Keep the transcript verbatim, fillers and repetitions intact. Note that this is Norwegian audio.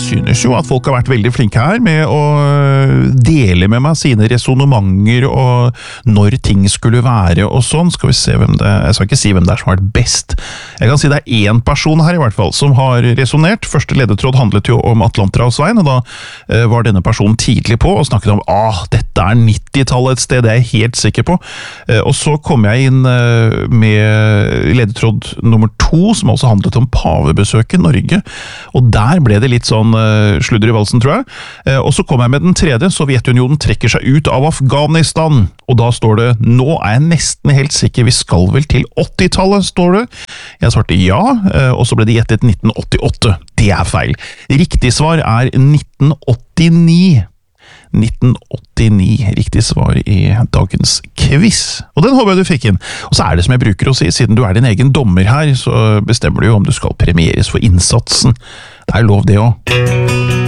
synes jo at folk har vært veldig flinke her med å dele med meg sine resonementer og når ting skulle være og sånn. Skal vi se hvem det er. Jeg skal ikke si hvem det er som har vært best. Jeg kan si det er en person her i hvert fall som har resonert. Første ledetråd handlet jo om Atlanterhavsveien, og da eh, var denne personen tidlig på og snakket om ah, dette er nittitallet et sted, det er jeg helt sikker på. Eh, og så kom jeg inn eh, med ledetråd nummer to, som også handlet om pavebesøk i Norge, og der ble det litt sånn uh, sludder i valsen, tror jeg. Uh, og så kom jeg med den tredje. Sovjetunionen trekker seg ut av Afghanistan, og da står det, nå er jeg nesten helt sikker, vi skal vel til åttitallet, står det. Jeg svarte ja, uh, og så ble det gjettet nitten åttiåtte. Det er feil. Riktig svar er nitten åttini. nitten åttini, riktig svar i dagens quiz. Og den håper jeg du fikk inn. Og så er det som jeg bruker å si, siden du er din egen dommer her, så bestemmer du jo om du skal premieres for innsatsen. Det er lov det også.